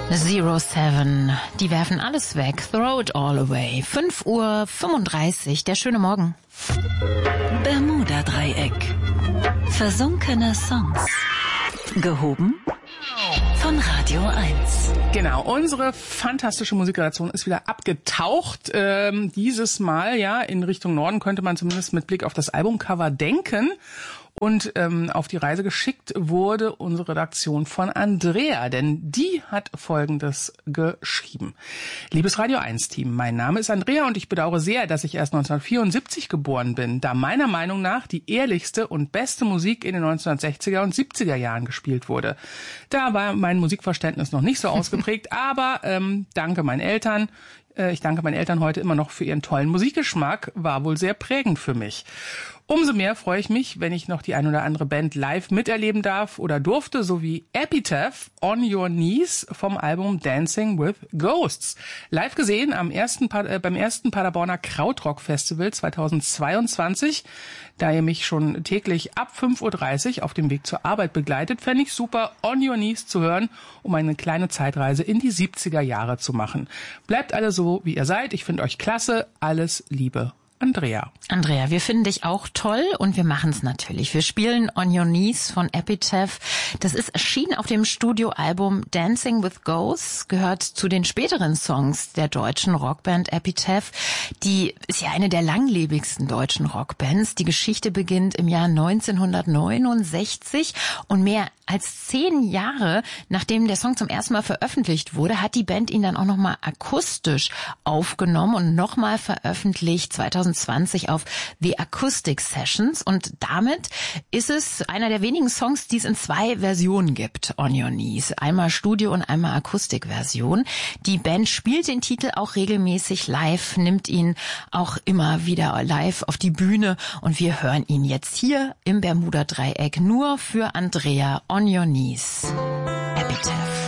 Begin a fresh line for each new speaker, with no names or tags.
07, die werfen alles weg, throw it all away. 5:35 Uhr, der schöne Morgen.
Bermuda-Dreieck. Versunkene Songs. Gehoben von Radio 1.
Genau, unsere fantastische Musikredaktion ist wieder abgetaucht. Dieses Mal, ja, in Richtung Norden könnte man zumindest mit Blick auf das Albumcover denken. Und auf die Reise geschickt wurde unsere Redaktion von Andrea, denn die hat Folgendes geschrieben. Liebes Radio 1-Team, mein Name ist Andrea und ich bedauere sehr, dass ich erst 1974 geboren bin, da meiner Meinung nach die ehrlichste und beste Musik in den 1960er und 70er Jahren gespielt wurde. Da war mein Musikverständnis noch nicht so ausgeprägt, aber danke meinen Eltern. Ich danke meinen Eltern heute immer noch für ihren tollen Musikgeschmack, war wohl sehr prägend für mich. Umso mehr freue ich mich, wenn ich noch die ein oder andere Band live miterleben darf oder durfte, sowie Epitaph, On Your Knees vom Album Dancing with Ghosts. Live gesehen beim ersten Paderborner Krautrock-Festival 2022. Da ihr mich schon täglich ab 5:30 Uhr auf dem Weg zur Arbeit begleitet, fände ich super, On Your Knees zu hören, um eine kleine Zeitreise in die 70er Jahre zu machen. Bleibt alle so, wie ihr seid. Ich finde euch klasse. Alles Liebe. Andrea.
Andrea, wir finden dich auch toll und wir machen es natürlich. Wir spielen On Your Knees von Epitaph. Das ist erschienen auf dem Studioalbum Dancing with Ghosts, gehört zu den späteren Songs der deutschen Rockband Epitaph. Die ist ja eine der langlebigsten deutschen Rockbands. Die Geschichte beginnt im Jahr 1969 und mehr als 10 Jahre, nachdem der Song zum ersten Mal veröffentlicht wurde, hat die Band ihn dann auch nochmal akustisch aufgenommen und nochmal veröffentlicht 2020 auf The Acoustic Sessions. Und damit ist es einer der wenigen Songs, die es in 2 Versionen gibt, On Your Knees. Einmal Studio- und einmal Akustikversion. Die Band spielt den Titel auch regelmäßig live, nimmt ihn auch immer wieder live auf die Bühne und wir hören ihn jetzt hier im Bermuda-Dreieck nur für Andrea. On Your Knees.